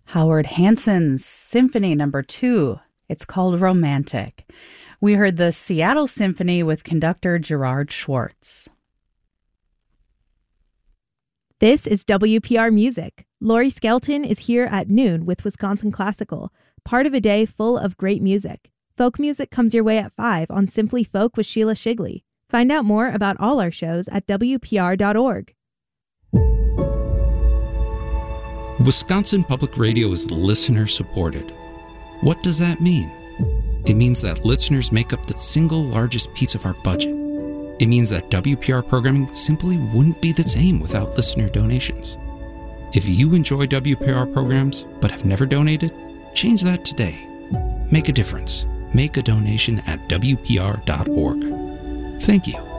Howard Hanson's Symphony Number 2. It's called Romantic. We heard the Seattle Symphony with conductor Gerard Schwartz. This is WPR Music. Lori Skelton is here at noon with Wisconsin Classical, part of a day full of great music. Folk music comes your way at 5 on Simply Folk with Sheila Shigley. Find out more about all our shows at WPR.org. Wisconsin Public Radio is listener-supported. What does that mean? It means that listeners make up the single largest piece of our budget. It means that WPR programming simply wouldn't be the same without listener donations. If you enjoy WPR programs but have never donated, change that today. Make a difference. Make a donation at WPR.org. Thank you.